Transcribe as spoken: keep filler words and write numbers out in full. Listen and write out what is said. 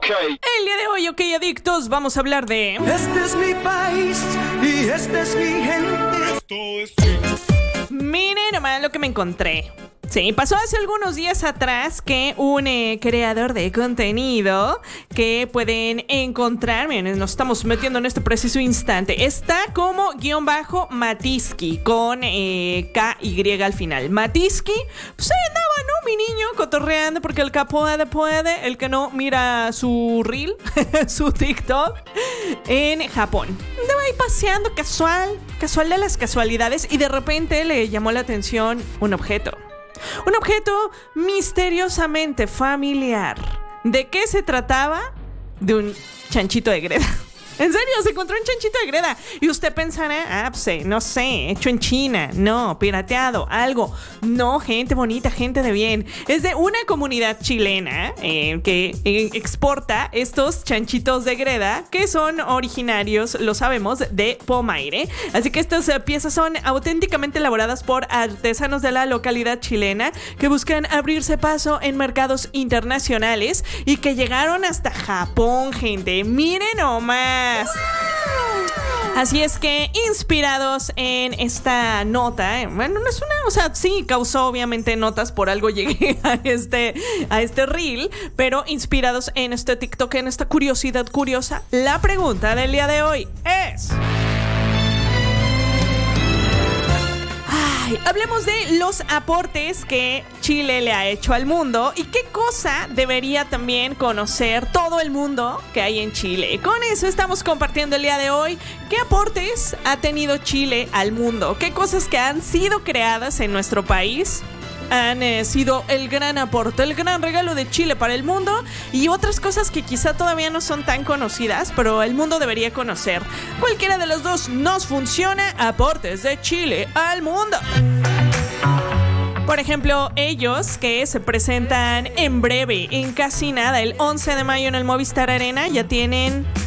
El día de hoy, ok, adictos, vamos a hablar de... Este es mi país y esta es mi gente. Esto es Chile. Miren nomás lo que me encontré. Sí, pasó hace algunos días atrás que un eh, creador de contenido que pueden encontrar, miren, nos estamos metiendo en este preciso instante, está como guión bajo Matiski, con eh, K Y al final. Matiski, pues ahí andaba, ¿no? Mi niño cotorreando, porque el que puede, puede, el que no, mira su reel, su TikTok, en Japón. Andaba ahí paseando casual, casual de las casualidades, y de repente le llamó la atención un objeto. Un objeto misteriosamente familiar. ¿De qué se trataba? De un chanchito de greda. En serio, se encontró un chanchito de greda. Y usted pensará, ah, pues, no sé, hecho en China. No, pirateado, algo. No, gente bonita, gente de bien. Es de una comunidad chilena eh, que eh, exporta estos chanchitos de greda, que son originarios, lo sabemos, de Pomaire. Así que estas eh, piezas son auténticamente elaboradas por artesanos de la localidad chilena que buscan abrirse paso en mercados internacionales y que llegaron hasta Japón, gente. Miren nomás. Así es que, inspirados en esta nota, eh, bueno, no es una, o sea, sí causó obviamente notas, por algo llegué a este, a este reel, pero inspirados en este TikTok, en esta curiosidad curiosa, la pregunta del día de hoy es... Ay, hablemos de los aportes que Chile le ha hecho al mundo y qué cosa debería también conocer todo el mundo que hay en Chile. Con eso estamos compartiendo el día de hoy. ¿Qué aportes ha tenido Chile al mundo? ¿Qué cosas que han sido creadas en nuestro país han eh, sido el gran aporte, el gran regalo de Chile para el mundo, y otras cosas que quizá todavía no son tan conocidas, pero el mundo debería conocer? Cualquiera de los dos nos funciona. Aportes de Chile al mundo. Por ejemplo, ellos que se presentan en breve, en casi nada, el once de mayo en el Movistar Arena, ya tienen